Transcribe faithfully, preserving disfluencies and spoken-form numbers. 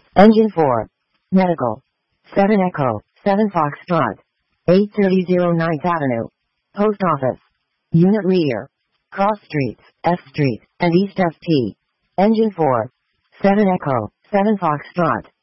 Engine four. Medical. seven Echo, seven Foxtrot. eight thirty ninth Avenue. Post Office. Unit Rear. Cross Streets, F Street, and East F T. Engine four. seven Echo, seven Foxtrot.